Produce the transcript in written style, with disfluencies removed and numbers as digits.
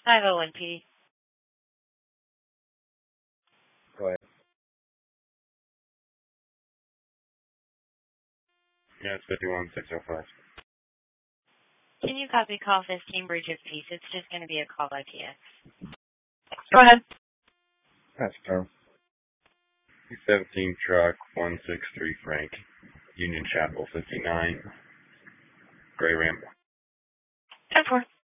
501 PD. Go ahead. Yeah, it's 51605. Can you copy call 15 Bridges Peace? It's just going to be a call IPX. Go ahead. That's Carl. 17 truck 163 Frank. Union Chapel 59. Gray Ramp. 10-4.